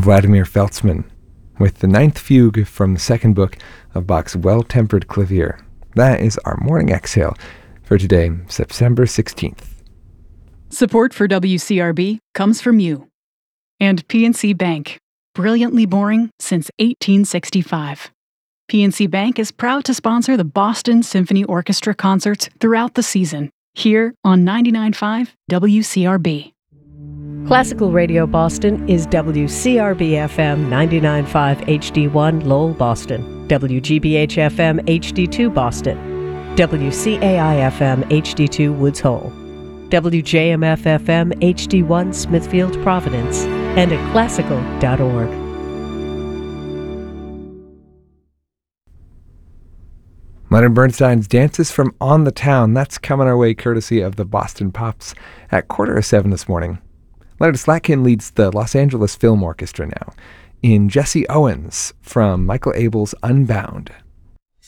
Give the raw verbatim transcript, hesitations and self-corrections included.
Vladimir Feltzman with the ninth fugue from the second book of Bach's Well-Tempered Clavier. That is our morning exhale for today, September sixteenth. Support for W C R B comes from you and P N C Bank, brilliantly boring since eighteen sixty-five. P N C Bank is proud to sponsor the Boston Symphony Orchestra concerts throughout the season, here on ninety-nine point five W C R B. Classical Radio Boston is W C R B F M ninety-nine point five H D one Lowell, Boston, W G B H F M H D two Boston, W C A I F M H D two Woods Hole, W J M F F M H D one Smithfield, Providence, and at classical dot org. Leonard Bernstein's Dances from On the Town, that's coming our way courtesy of the Boston Pops at quarter of seven this morning. Leonard Slatkin leads the Los Angeles Film Orchestra now in Jesse Owens from Michael Abel's Unbound.